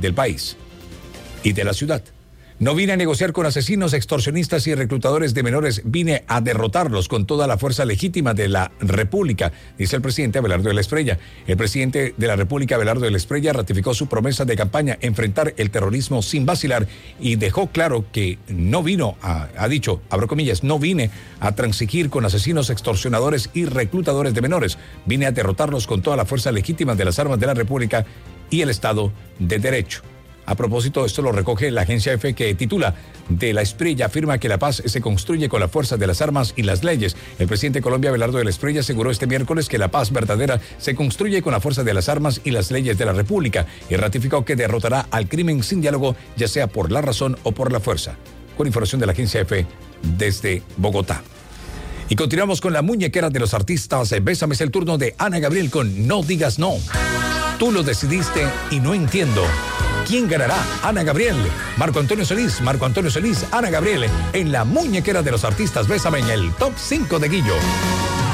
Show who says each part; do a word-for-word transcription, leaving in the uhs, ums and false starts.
Speaker 1: del país y de la ciudad. No vine a negociar con asesinos, extorsionistas y reclutadores de menores, vine a derrotarlos con toda la fuerza legítima de la República, dice el presidente Abelardo de la Espriella. El presidente de la República, Abelardo de la Espriella, ratificó su promesa de campaña, enfrentar el terrorismo sin vacilar, y dejó claro que no vino, a, ha dicho, abro comillas, no vine a transigir con asesinos, extorsionadores y reclutadores de menores, vine a derrotarlos con toda la fuerza legítima de las armas de la República y el Estado de Derecho. A propósito, esto lo recoge la agencia EFE, que titula De la Espriella afirma que la paz se construye con la fuerza de las armas y las leyes. El presidente de Colombia, Abelardo de la Espriella, aseguró este miércoles que la paz verdadera se construye con la fuerza de las armas y las leyes de la República, y ratificó que derrotará al crimen sin diálogo, ya sea por la razón o por la fuerza. Con información de la agencia EFE desde Bogotá. Y continuamos con la muñequera de los artistas. Bésame, es el turno de Ana Gabriel con No Digas No. Tú lo decidiste y no entiendo. ¿Quién ganará? Ana Gabriel, Marco Antonio Solís, Marco Antonio Solís, Ana Gabriel, en la muñequera de los artistas. Bésame, en el top cinco de Guillo.